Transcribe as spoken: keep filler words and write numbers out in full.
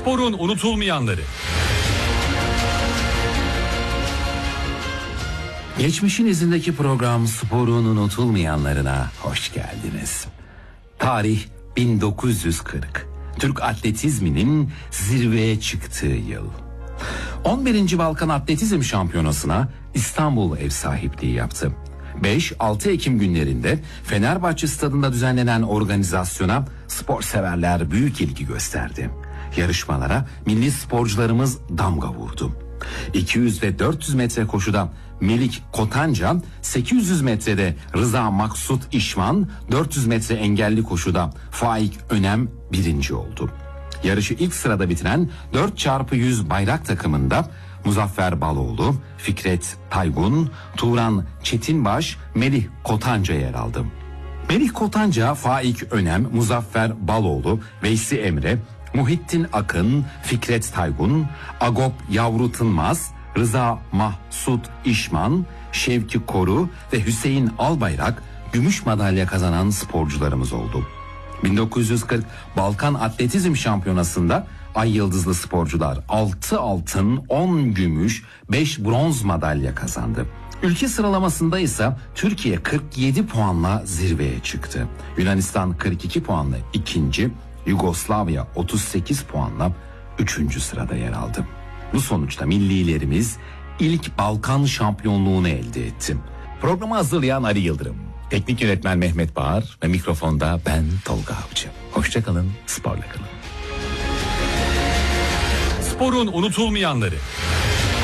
Sporun unutulmayanları. Geçmişin izindeki program Sporun unutulmayanlarına hoş geldiniz. Tarih bin dokuz yüz kırk. Türk atletizminin zirveye çıktığı yıl. on birinci Balkan Atletizm Şampiyonası'na İstanbul ev sahipliği yaptı. beş altı Ekim günlerinde Fenerbahçe Stadı'nda düzenlenen organizasyona spor severler büyük ilgi gösterdi. Yarışmalara milli sporcularımız damga vurdu. iki yüz ve dört yüz metre koşuda Melik Kotanca, sekiz yüz metrede Rıza Maksut İşman, dört yüz metre engelli koşuda Faik Önem birinci oldu. Yarışı ilk sırada bitiren dört çarpı yüz bayrak takımında Muzaffer Baloğlu, Fikret Taygun, Turan Çetinbaş, Melih Kotanca yer aldı. Melih Kotanca, Faik Önem, Muzaffer Baloğlu, Veysi Emre, Muhittin Akın, Fikret Taygun, Agop Yavru Tınmaz, Rıza Mahsut İşman, Şevki Koru ve Hüseyin Albayrak gümüş madalya kazanan sporcularımız oldu. bin dokuz yüz kırk Balkan Atletizm Şampiyonası'nda ay yıldızlı sporcular altı altın, on gümüş, beş bronz madalya kazandı. Ülke sıralamasında ise Türkiye kırk yedi puanla zirveye çıktı. Yunanistan kırk iki puanla ikinci, Yugoslavya otuz sekiz puanla üçüncü sırada yer aldı. Bu sonuçta millilerimiz ilk Balkan şampiyonluğunu elde etti. Programı hazırlayan Ali Yıldırım, teknik yönetmen Mehmet Bağır ve mikrofonda ben Tolga Avcı. Hoşça kalın, sporla kalın. Sporun unutulmayanları.